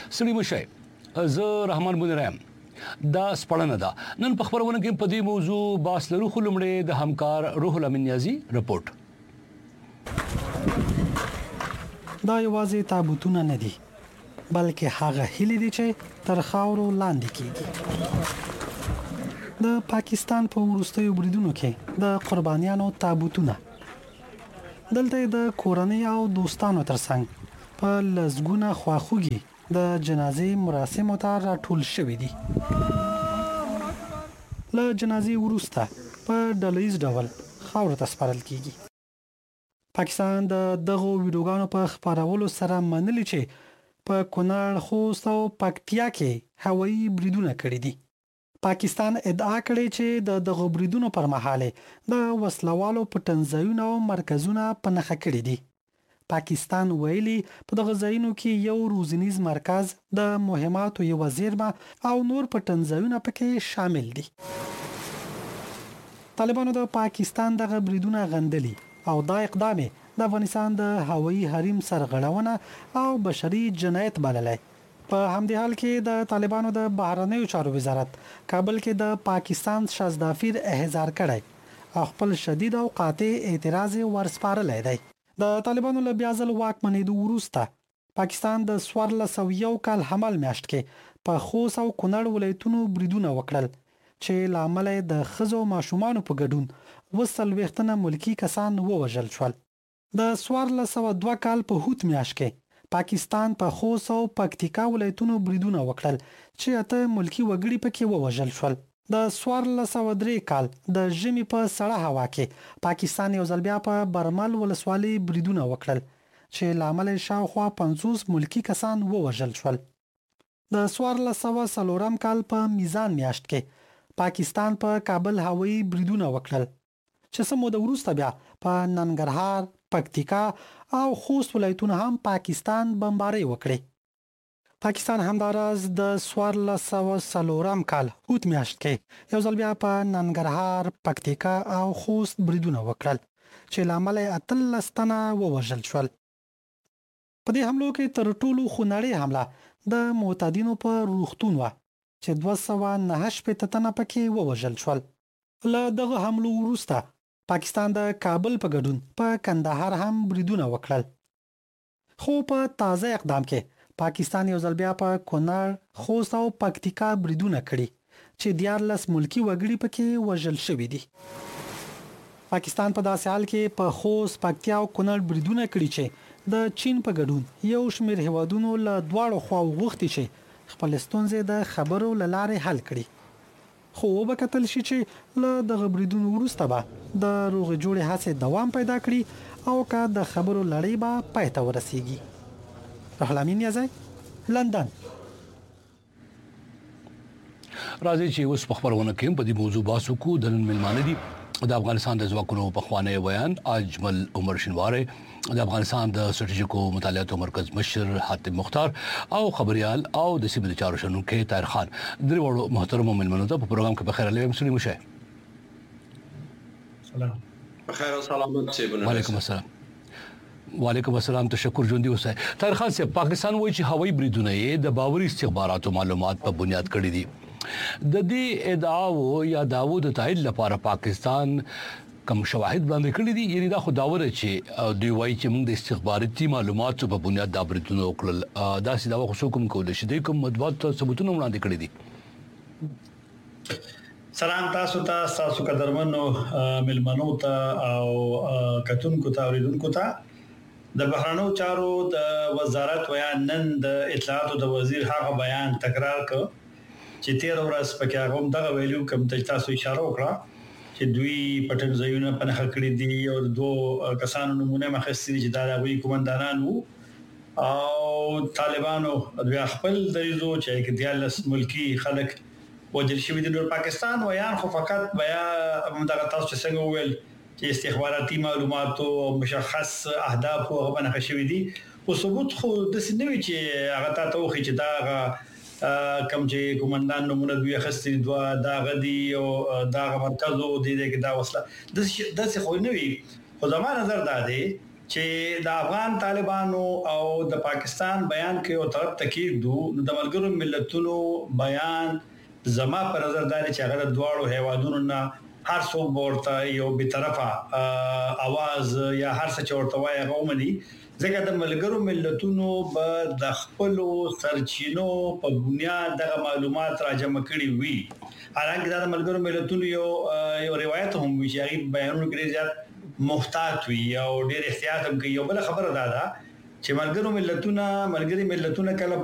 ستړي مشئ زه رحمان منیرایم دا سپړنه ده نن په خبرونه کې په دې موضوع باس لرو خو لمړی د همکار روح الامین نیازي رپورت دا یوازې تابوتونه نه دي بلکې هغه هیلې دي چې تر خاورو لاندې کیږي د پاکستان په وروستیو بریدونو کې د قربانیانو تابوتونه دلته د کورنۍ او دوستانو ترڅنګ په لزګونه خواخوږي د جنازې مراسمو ته راټول شوي دي له جنازې وروسته په ډلهییز ډول خاورو ته سپارل کیږي پاکستان د دغو ویډیوګانو په خپرولو سره منلي چې په کونړ خوست او پکتیا کې هوایي بریدونه کړي دي پاکستان ادعا کړې چې د دغو بریدونو پر مهال د وسلوالو پټنځایونه او مرکزونه په نښه کړي دي پاکستان ویلي په دغه ځایونو کې یو روزنیز مرکز د مهماتو یو زیرمه او نور پټنځایونه پکې شامل دي طالبانو د پاکستان دغه بریدونه غندلي او دا اقدام د افغانستان د هوایي حریم سرغړونه او بشري جنایت بللی په همدې حال کې د طالبانو د بهرنیو چارو وزارت کابل کې د پاکستان شازدافیر احضار کړی او خپل شدید او قاطع اعتراض ورسپارلی دی د طالبانو له بیا ځل واکمنېدو وروسته پاکستان د 1401 کال حمل میاشت کې په خوست او کونړ ولایتونو بریدونه وکړل چې لامل د خزو ماشومان په ګډون وسلوختنه ملکی کسان ووژل شول د 1402 کال په هوت میاشت کې پاکستان په خوست او پکتیکا ولایتونو بریدونه وکړل چې اته ملکی وګړي پکې ووژل شول د 1403 کال د ژمي په سړه هوا کې پاکستان یو ځل بیا په برمل ولسوالۍ بریدونه وکړل چې لامل شاوخوا 50 ملکی کسان ووژل شول د 1404 کال په میزان میاشت کې پاکستان په کابل هوایي بریدونه وکړل چې سمو د وروسته بیا په ننګرهار پکتیکا او خوست ولایتونو هم پاکستان بمباري وکړي پاکستان همداراز د 1404 کال هوت میاشت کې یو ځل بیا په ننګرهار پکتیکا او خوست بریدونه وکړل چې لامل اتل تنه ووژل شول په دې حملو کې تر ټولو خونړۍ حمله د معتادینو په روغتون و چې 209 تنه پکې ووژل شول له دغه حملو وروسته پاکستان د کابل په ګډون په کندهار هم بریدونه وکړل خو په تازه اقدام کې پاکستان یو ځل بیا په کونړ خوست او پکتیکا بریدونه کړي چې 14 ملکی وګړي پکې وژل شوي دي پاکستان په داسې حال کې په خوست پکتیا او کونړ بریدونه کړي چې د چین په ګډون یو شمېر هیوادونو له دواړو خواو غوښتي چې خپل ستونزې د خبرو لاره حل کړي خو به کتل شي چې له دغه بریدونو وروسته به د روغ جوړې هڅې دوام پیدا کړي او که د خبرو لړۍ به پای ته ورسیږي روح الامین نیازي لندن راځي چې اوس په خبرونه کې په دې موضوع باسو کو د نن ملمانه دي د افغانستان د ځواکونو په خوانی بیان اجمل عمر شنواره د افغانستان د ستراتیژیکو مطالعاتو مرکز مشر حاتم مختار او خبريال او د سیمې چارو شنونکو طاهر خان درې محترم ملمنو ته په پروګرام کې بخیر علیه مسلم شه سلام بخیر او سلامت سیبونه وعلیکم السلام وعلیکم السلام تشکر ژوندۍ اوسه طاهر خان صاحب پاکستان وایي چې هوایي بریدونه د باوري استخباراتو معلومات په بنیاد کړی دي د دې ادعاو یا داوو د تایید لپاره پاکستان کم شواهد وړاندې کړي دي یعنی دا خو داوره چې دوی وایي چې موږ د استخباراتي معلوماتو په بنیاد د بریدونو وکړل دا سیدا خو کوم کول شي د کوم مطبوعات ثبوتونه وړاندې کړي دي سلام تاسو قدرمنو ملمنو ته او کتونکو ته اوریدونکو ته د بهرانو چارو د وزارت بیان نن د اطلاعاتو د وزیر هغه بیان تکرار کړ چې 13 ورځ پکې هغه دغه ویلو کوم ته تاسو اشاره وکړه چې دوی پټن ځایونه په نخښه کړی دي او دوه کسانو نمونه مخستري چې دا وی کومندانان وو او طالبانو د خپل دریزو چې کې دیالس ملکی خلک وجل شوی د پاکستان ویان خو فقط بیا دغه تاسو څنګه ویل چې استخباراتي معلومات او مشخص اهداف او غو نه شوی دي او ثبوت خو د سنوي چې هغه تاسو خو چې دا کم چې کومندان نمونه دوی خستې دوا دا غدي او دا مرکزو د دې کې دا وسله د څه خو نه وي خو زموږ نظر دا دی چې د افغان طالبانو او د پاکستان بیان کې او طرف تکید دو د ملګرو ملتونو بیان زما پر نظر دا چې هغه د دواړو هیوادونو نه هر څوک ورته یو به طرفه आवाज یا هر څه چورته وایي هغه ومني ځکه د ملګرو ملتونو به د خپل سرچینو په بنیاد د معلومات راجمع کړي وي حالانکه د ملګرو ملتونو یو روایت هم وی چې هغه بیانونه کړي زیات محتاط وي او ډېر احتیاط هم کوي یو بل خبره ده چې ملګري ملتونه کله